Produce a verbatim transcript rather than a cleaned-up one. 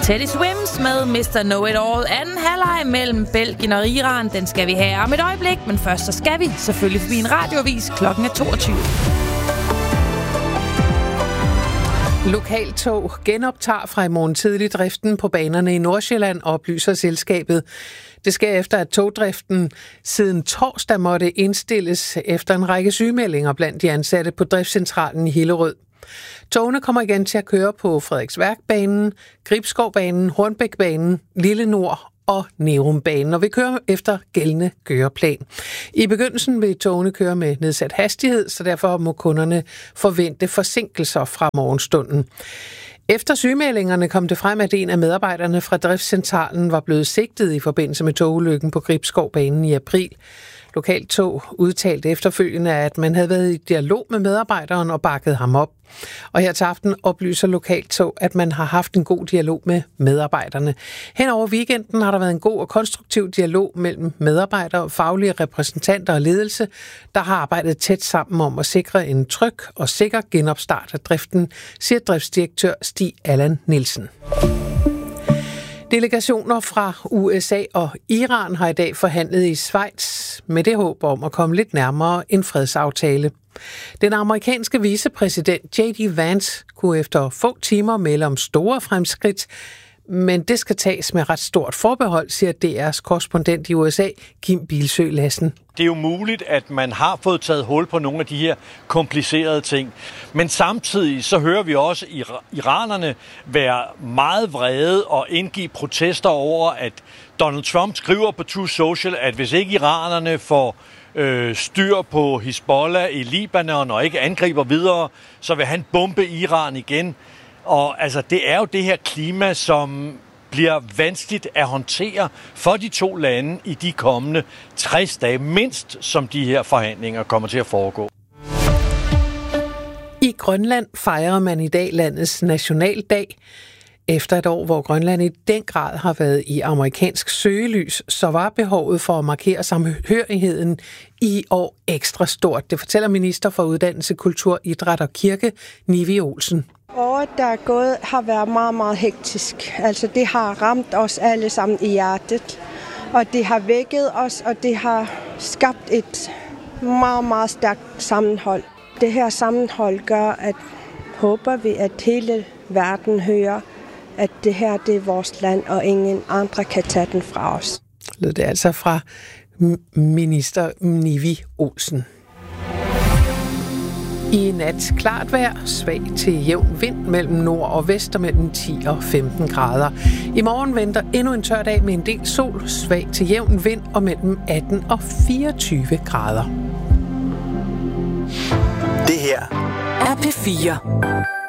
Teddy Swims med mister Know-It-All. Anden halvleg mellem Belgien og Iran, den skal vi have om et øjeblik. Men først så skal vi selvfølgelig forbi en radioavis. Klokken er toogtyve. Lokaltog genoptager fra i morgen tidlig driften på banerne i Nordsjælland, oplyser selskabet. Det sker efter, at togdriften siden torsdag måtte indstilles efter en række sygemeldinger blandt de ansatte på driftscentralen i Hillerød. Togene kommer igen til at køre på Frederiksværkbanen, Gribskovbanen, Hornbækbanen, Lille Nord og Nærumbanen, og vi kører efter gældende køreplan. I begyndelsen vil togene køre med nedsat hastighed, så derfor må kunderne forvente forsinkelser fra morgenstunden. Efter sygemeldingerne kom det frem, at en af medarbejderne fra driftscentralen var blevet sigtet i forbindelse med togulykken på Gribskovbanen i april. Lokaltog udtalte efterfølgende, at man havde været i dialog med medarbejderen og bakket ham op. Og her til aften oplyser Lokaltog, at man har haft en god dialog med medarbejderne. Hen over weekenden har der været en god og konstruktiv dialog mellem medarbejdere, faglige repræsentanter og ledelse, der har arbejdet tæt sammen om at sikre en tryg og sikker genopstart af driften, siger driftsdirektør Stig Allan Nielsen. Delegationer fra U S A og Iran har i dag forhandlet i Schweiz med det håb om at komme lidt nærmere en fredsaftale. Den amerikanske vicepræsident J D Vance kunne efter få timer melde om store fremskridt, men det skal tages med ret stort forbehold, siger D R's korrespondent i U S A, Kim Bilsøe Lassen. Det er jo muligt, at man har fået taget hul på nogle af de her komplicerede ting. Men samtidig så hører vi også iranerne være meget vrede og indgive protester over, at Donald Trump skriver på Truth Social, at hvis ikke iranerne får øh, styr på Hizbollah i Libanon og ikke angriber videre, så vil han bombe Iran igen. Og altså, det er jo det her klima, som bliver vanskeligt at håndtere for de to lande i de kommende tres dage, mindst som de her forhandlinger kommer til at foregå. I Grønland fejrer man i dag landets nationaldag. Efter et år, hvor Grønland i den grad har været i amerikansk søgelys, så var behovet for at markere samhørigheden i år ekstra stort. Det fortæller minister for Uddannelse, Kultur, Idræt og Kirke, Nivi Olsen. Året, der er gået, har været meget, meget hektisk. Altså, det har ramt os alle sammen i hjertet, og det har vækket os, og det har skabt et meget, meget stærkt sammenhold. Det her sammenhold gør, at håber vi, at hele verden hører, at det her, det er vores land, og ingen andre kan tage den fra os. Det er altså fra minister Nivi Olsen. I nat klart vejr, svag til jævn vind mellem nord og vest og mellem ti og femten grader. I morgen venter endnu en tør dag med en del sol, svag til jævn vind og mellem atten og fireogtyve grader. Det her er P fire.